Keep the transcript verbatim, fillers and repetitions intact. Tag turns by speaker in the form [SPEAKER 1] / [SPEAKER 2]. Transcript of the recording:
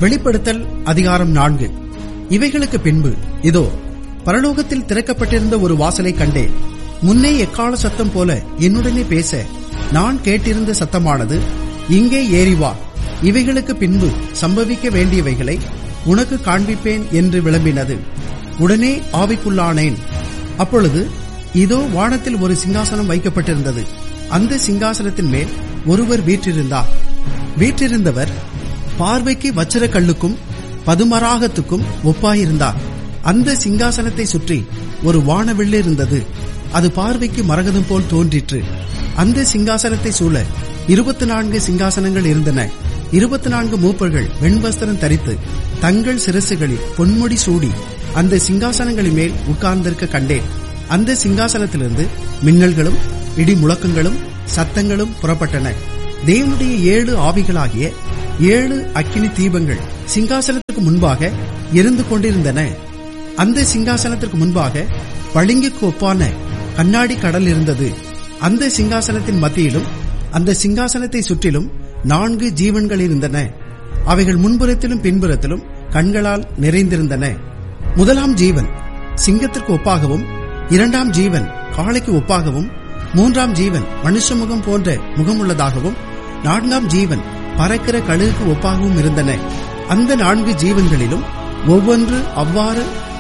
[SPEAKER 1] வெளிப்படுத்தல் அதிகாரம் நான்கு. இவைகளுக்கு பின்பு இதோ பரலோகத்தில் திறக்கப்பட்டிருந்த ஒரு வாசலை கண்டேன். முன்னே எக்கால சத்தம் போல என்னுடனே பேச நான் கேட்டிருந்த சத்தமானது, இங்கே ஏறி வா, இவைகளுக்கு பின்பு சம்பவிக்க வேண்டியவைகளை உனக்கு காண்பிப்பேன் என்று விளம்பினது. உடனே ஆவிக்குள்ளானேன். அப்பொழுது இதோ வானத்தில் ஒரு சிங்காசனம் வைக்கப்பட்டிருந்தது. அந்த சிங்காசனத்தின் மேல் ஒருவர் வீற்றிருந்தார். வீற்றிருந்தவர் பார்வைக்கு வச்சிர கல்லுக்கும் பதுமராகத்துக்கும் ஒப்பாயிருந்தார். அந்த சிங்காசனத்தை சுற்றி ஒரு வானவில்லு இருந்தது. அது பார்வைக்கு மரகதம் போல் தோன்றிற்று. அந்த சிங்காசனத்தை சூழ இருபத்தி நான்கு சிங்காசனங்கள் இருந்தன. இருபத்தி நான்கு மூப்பர்கள் வெண்வஸ்திரம் தரித்து தங்கள் சிரசுகளில் பொன்முடி சூடி அந்த சிங்காசனங்களின் மேல் உட்கார்ந்திருக்க கண்டேன். அந்த சிங்காசனத்திலிருந்து மின்னல்களும் இடி முழக்கங்களும் சத்தங்களும் புறப்பட்டன. தேவனுடைய ஏழு ஆவிகளாகிய ஏழு அக்கினி தீபங்கள் சிங்காசனத்திற்கு முன்பாக இருந்து கொண்டிருந்தன. அந்த சிங்காசனத்திற்கு முன்பாக பளிங்குக்கு ஒப்பான கண்ணாடி கடல் இருந்தது. அந்த சிங்காசனத்தின் மத்தியிலும் அந்த சிங்காசனத்தை சுற்றிலும் நான்கு ஜீவன்கள் இருந்தன. அவைகள் முன்புறத்திலும் பின்புறத்திலும் கண்களால் நிறைந்திருந்தன. முதலாம் ஜீவன் சிங்கத்திற்கு ஒப்பாகவும், இரண்டாம் ஜீவன் காளைக்கு ஒப்பாகவும், மூன்றாம் ஜீவன் மனுஷ முகம் போன்ற முகமுள்ளதாகவும், நான்காம் ஜீவன் பறக்கிற கழுகுக்கு ஒப்பாகவும் இருந்தன. அந்த நான்கு ஜீவன்களிலும் ஒவ்வொன்று அவ்வாறு